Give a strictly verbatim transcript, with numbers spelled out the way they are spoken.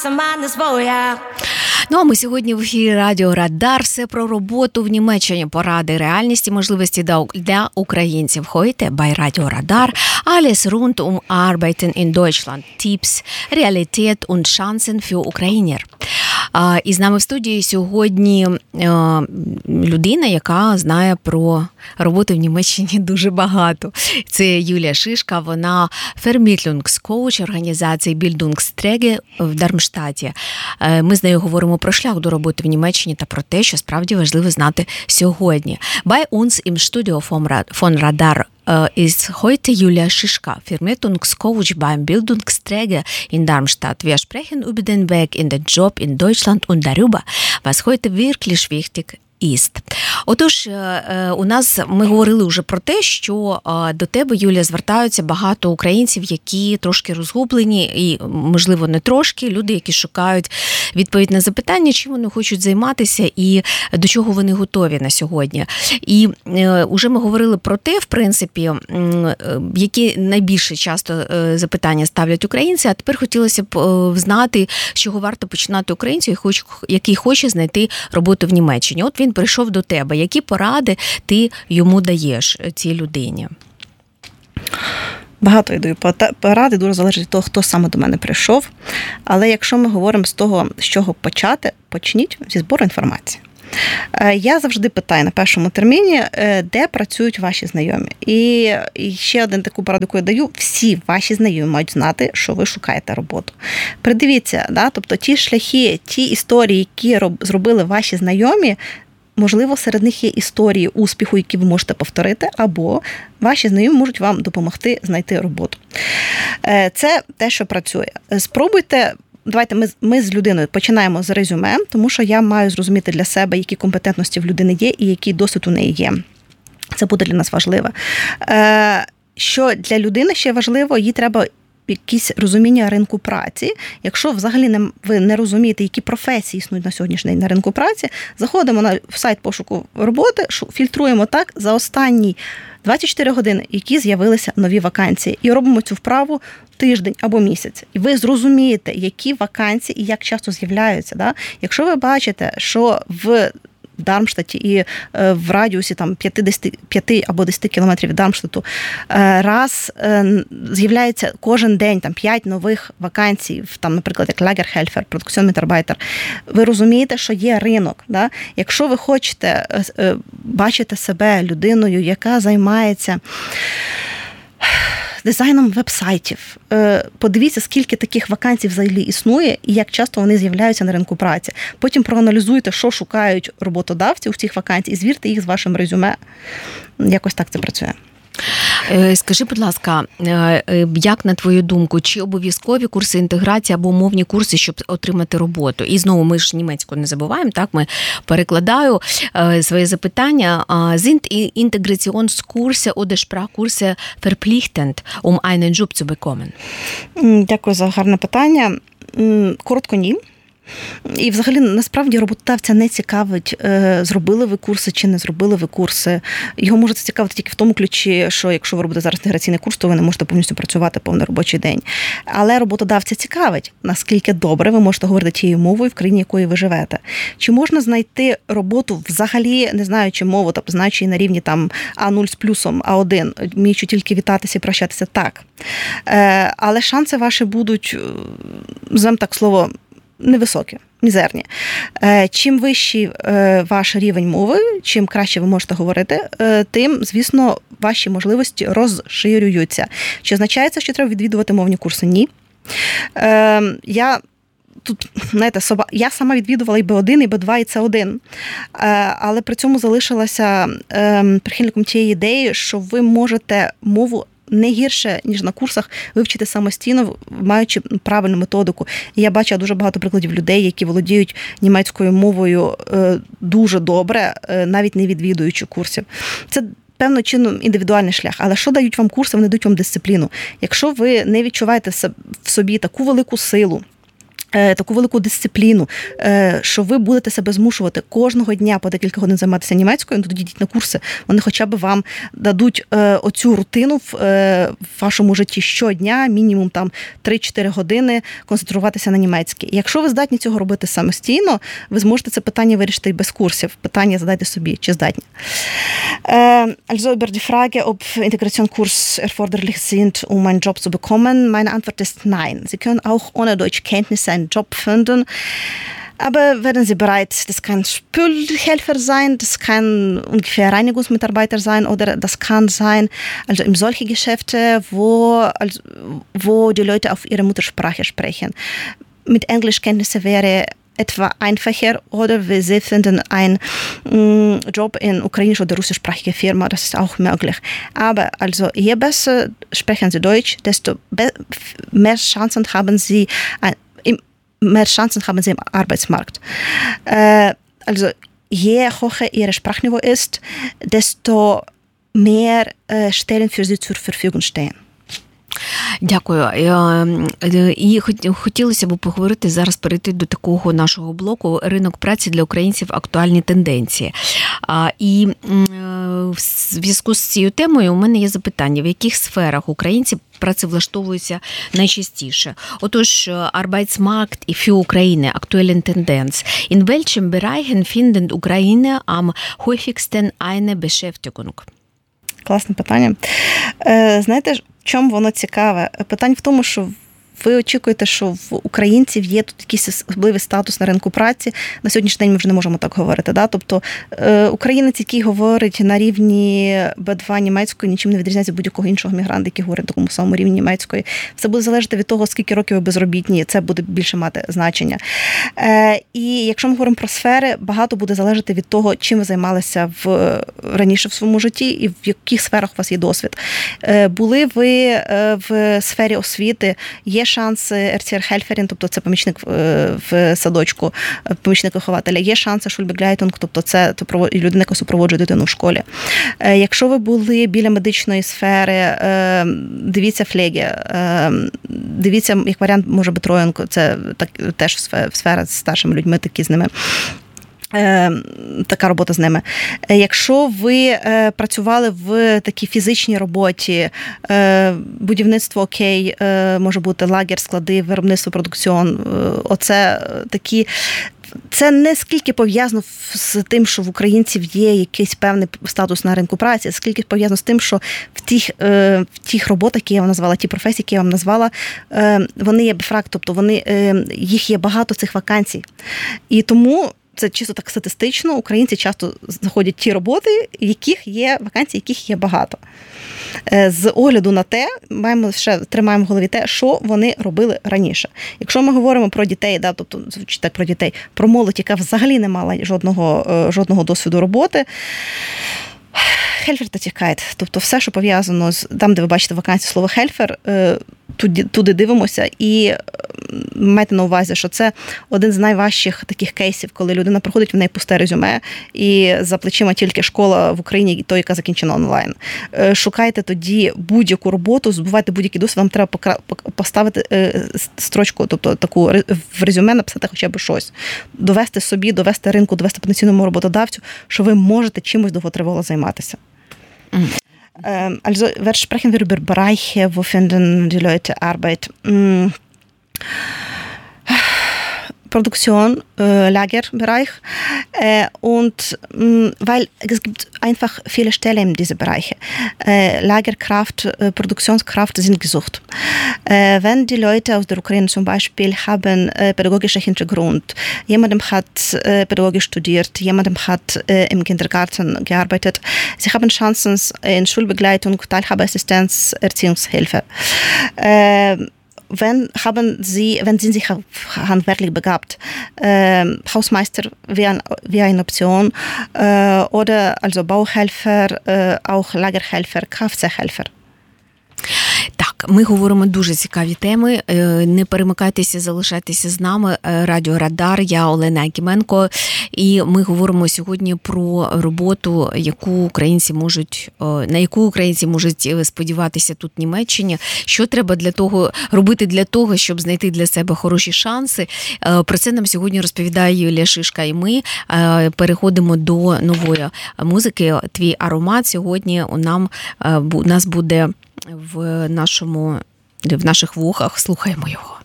Ну, а ми сьогодні в ефірі Радіо Радар. Все про роботу в Німеччині, поради, реальності, можливості для українців. Heute bei Radio Radar alles rund um Arbeiten in Deutschland. Tipps, Realität und Chancen für Ukrainer. І з нами в студії сьогодні людина, яка знає про роботу в Німеччині дуже багато. Це Юлія Шишка, вона Vermittlungskoach організації Bildungsträger в Дармштаті. Ми з нею говоримо про шлях до роботи в Німеччині та про те, що справді важливо знати сьогодні. Bei uns im Studio von Radar ist heute Julia Schischka, Vermittlungscoach beim Bildungsträger in Darmstadt. Wir sprechen über den Weg in den Job in Deutschland und darüber, was heute wirklich wichtig ist. Отож, у нас ми говорили вже про те, що до тебе, Юлія, звертаються багато українців, які трошки розгублені і, можливо, не трошки, люди, які шукають відповідь на запитання, чим вони хочуть займатися і до чого вони готові на сьогодні. І вже ми говорили про те, в принципі, які найбільше часто запитання ставлять українці, а тепер хотілося б знати, з чого варто починати українцю, який хоче знайти роботу в Німеччині. От він прийшов до тебе. Які поради ти йому даєш цій людині? Багато я даю поради, дуже залежить від того, хто саме до мене прийшов. Але якщо ми говоримо з того, з чого почати, почніть зі збору інформації. Я завжди питаю на першому терміні, де працюють ваші знайомі. І ще один таку пораду, яку я даю, всі ваші знайомі мають знати, що ви шукаєте роботу. Придивіться, да? Тобто ті шляхи, ті історії, які зробили ваші знайомі, можливо, серед них є історії успіху, які ви можете повторити, або ваші знайомі можуть вам допомогти знайти роботу. Це те, що працює. Спробуйте. Давайте ми, ми з людиною починаємо з резюме, тому що я маю зрозуміти для себе, які компетентності в людини є і який досвід у неї є. Це буде для нас важливо. Що для людини ще важливо, їй треба якісь розуміння ринку праці. Якщо взагалі не, ви не розумієте, які професії існують на сьогоднішній день на ринку праці, заходимо на сайт пошуку роботи, фільтруємо так за останні двадцять чотири години, які з'явилися нові вакансії. І робимо цю вправу тиждень або місяць. І ви зрозумієте, які вакансії і як часто з'являються. Да? Якщо ви бачите, що в Дармштаті і в радіусі там п'ять або десять кілометрів від Дармштату раз з'являється кожен день там п'ять нових вакансій, там, наприклад, як Lagerhelfer, продукціон-мітарбайтер, ви розумієте, що є ринок. Да? Якщо ви хочете бачити себе людиною, яка займається дизайном веб-сайтів. Подивіться, скільки таких вакансій взагалі існує і як часто вони з'являються на ринку праці. Потім проаналізуйте, що шукають роботодавці у цих вакансій і звірте їх з вашим резюме. Якось так це працює. Скажи, будь ласка, як на твою думку, чи обов'язкові курси інтеграції або мовні курси, щоб отримати роботу? І знову ми ж німецьку не забуваємо, так, ми перекладаю своє запитання. Sind Integrationskurse oder Sprachkurse verpflichtend, um einen Job zu bekommen? Дякую за гарне питання. Коротко, ні. І взагалі, насправді, роботодавця не цікавить, зробили ви курси чи не зробили ви курси. Його може цікавити тільки в тому ключі, що якщо ви робите зараз інтеграційний курс, то ви не можете повністю працювати повний робочий день. Але роботодавця цікавить, наскільки добре ви можете говорити тією мовою, в країні, якої ви живете. Чи можна знайти роботу взагалі, не знаючи мову, тобто знаючи її на рівні там а нуль з плюсом, а один, вміючи тільки вітатися і прощатися? Так. Але шанси ваші будуть, називаємо так слово, невисокі, мізерні. Чим вищий ваш рівень мови, чим краще ви можете говорити, тим, звісно, ваші можливості розширюються. Чи означає це, що треба відвідувати мовні курси? Ні. Я тут, знаєте, я сама відвідувала і Б один, і Б два, і С один, але при цьому залишилася прихильником тієї ідеї, що ви можете мову не гірше, ніж на курсах, вивчити самостійно, маючи правильну методику. І я бачила дуже багато прикладів людей, які володіють німецькою мовою дуже добре, навіть не відвідуючи курсів. Це певно чином індивідуальний шлях. Але що дають вам курси? Вони дають вам дисципліну. Якщо ви не відчуваєте в собі таку велику силу, таку велику дисципліну, що ви будете себе змушувати кожного дня по декілька годин займатися німецькою, ну, тоді йдіть на курси, вони хоча б вам дадуть оцю рутину в вашому житті щодня, мінімум там три-чотири години концентруватися на німецькій. Якщо ви здатні цього робити самостійно, ви зможете це питання вирішити і без курсів. Питання задайте собі, чи здатні. Also über die Frage, ob Integrationskurs erforderlich sind, um einen Job zu bekommen, meine Antwort ist nein. Sie können auch ohne Deutschkenntnisse einen Job finden. Aber werden Sie bereit, das kann Spülhelfer sein, das kann ungefähr Reinigungsmitarbeiter sein oder das kann sein, also in solche Geschäfte, wo, also, wo die Leute auf ihre Muttersprache sprechen. Mit Englischkenntnisse wäre etwa einfacher oder Sie finden einen mm, Job in ukrainisch- oder russischsprachiger Firma, das ist auch möglich. Aber also je besser sprechen Sie Deutsch, desto be- mehr Chancen haben Sie ein, im mehr Chancen haben sie im Arbeitsmarkt. Äh, also je höher ihr Sprachniveau ist, desto mehr äh, Stellen für sie zur Verfügung stehen. Дякую. І хотілося б поговорити зараз, перейти до такого нашого блоку «Ринок праці для українців. Актуальні тенденції». І в зв'язку з цією темою у мене є запитання, в яких сферах українці працевлаштовуються найчастіше. Отож, Arbeitsmarkt für Ukraine, aktuellen Tendenz. In welchen Bereichen findet Ukraine am häufigsten eine Beschäftigung? Класне питання. Знаєте, в чому воно цікаве? Питання в тому, що ви очікуєте, що в українців є тут якийсь особливий статус на ринку праці. На сьогоднішній день ми вже не можемо так говорити. Да? Тобто українець, який говорить на рівні Б два німецької, нічим не відрізняється будь-якого іншого мігранта, який говорить на такому самому рівні німецької. Все буде залежати від того, скільки років ви безробітні, це буде більше мати значення. І якщо ми говоримо про сфери, багато буде залежати від того, чим ви займалися в, раніше в своєму житті і в яких сферах у вас є досвід. Були ви в сфері освіти, є шанси Erziehhelferin, тобто це помічник в садочку, помічник вихователя. Є шанси Schulbegleitung, тобто це людина, яка супроводжує дитину в школі. Якщо ви були біля медичної сфери, дивіться флегі, дивіться, як варіант може бути Betreuung, це так, теж сфера з старшими людьми, такі з ними. Така робота з ними. Якщо ви працювали в такій фізичній роботі, будівництво окей, може бути лагер, склади, виробництво, продукціон, оце такі. Це не скільки пов'язано з тим, що в українців є якийсь певний статус на ринку праці, скільки пов'язано з тим, що в тих, в тих роботах, які я вам назвала, ті професії, які я вам назвала, вони є бефракт, тобто вони, їх є багато цих вакансій. І тому це чисто так статистично, українці часто знаходять ті роботи, в яких є вакансії, яких є багато. З огляду на те, маємо ще тримаємо в голові те, що вони робили раніше. Якщо ми говоримо про дітей, да, тобто звучить так про дітей, про молодь, яка взагалі не мала жодного, жодного досвіду роботи, хельфер та тікає. Тобто все, що пов'язано з там, де ви бачите вакансію слово хельфер, туди, туди дивимося і майте на увазі, що це один з найважчих таких кейсів, коли людина приходить, в неї пусте резюме, і за плечима тільки школа в Україні, і то, яка закінчена онлайн. Шукайте тоді будь-яку роботу, збувайте будь-який досвід, вам треба поставити строчку, тобто таку в резюме написати хоча б щось. Довести собі, довести ринку, довести потенційному роботодавцю, що ви можете чимось довготривало займатися. Also, wir sprechen wir über Bereiche, wo finden die Leute Arbeit? Produktion, äh, Lagerbereich äh, und mh, weil es gibt einfach viele Stellen in diese Bereiche. Äh, Lagerkraft, äh, Produktionskraft sind gesucht. Äh, wenn die Leute aus der Ukraine zum Beispiel haben äh, pädagogischer Hintergrund, jemandem hat äh, Pädagogik studiert, jemandem hat äh, im Kindergarten gearbeitet, sie haben Chancen in Schulbegleitung, Teilhabeassistenz, Erziehungshilfe. Äh, Wenn haben Sie, wenn sind Sie handwerklich begabt, äh, Hausmeister wäre wär eine Option äh, oder also Bauhelfer, äh, auch Lagerhelfer, Kfz-Helfer. Так, Так, ми говоримо дуже цікаві теми. Не перемикайтеся, залишайтеся з нами. Радіо Радар, я Олена Акіменко. І ми говоримо сьогодні про роботу, яку українці можуть, на яку українці можуть сподіватися тут в Німеччині. Що треба для того робити для того, щоб знайти для себе хороші шанси. Про це нам сьогодні розповідає Юлія Шишка. І ми переходимо до нової музики. Твій аромат сьогодні у нам у нас буде в нашому в наших вухах. Слухаємо його.